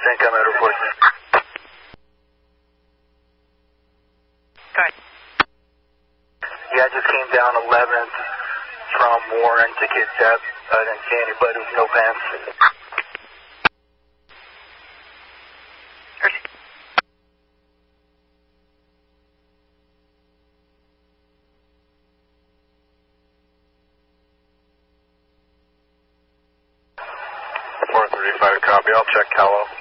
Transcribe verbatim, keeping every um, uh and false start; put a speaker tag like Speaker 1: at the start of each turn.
Speaker 1: incoming report.
Speaker 2: Go ahead.
Speaker 1: Yeah, I just came down eleventh from Warren to Kitsap. I didn't see anybody with no pants.
Speaker 3: four thirty-five, copy. I'll check Callow.